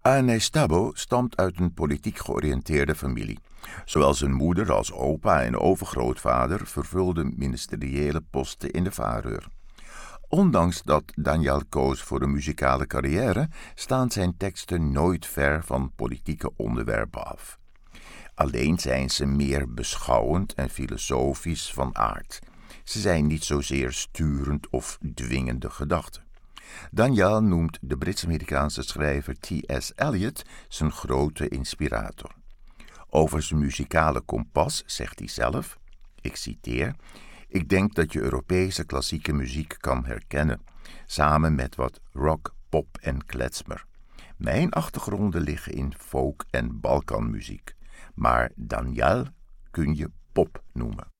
Ernest Stabo stamt uit een politiek georiënteerde familie. Zowel zijn moeder als opa en overgrootvader vervulden ministeriële posten in de Vareur. Ondanks dat Daniel koos voor een muzikale carrière, staan zijn teksten nooit ver van politieke onderwerpen af. Alleen zijn ze meer beschouwend en filosofisch van aard. Ze zijn niet zozeer sturend of dwingende gedachten. Daniel noemt de Brits-Amerikaanse schrijver T.S. Eliot zijn grote inspirator. Over zijn muzikale kompas zegt hij zelf, ik citeer: "Ik denk dat je Europese klassieke muziek kan herkennen, samen met wat rock, pop en klezmer. Mijn achtergronden liggen in folk en Balkanmuziek, maar Daniel kun je pop noemen."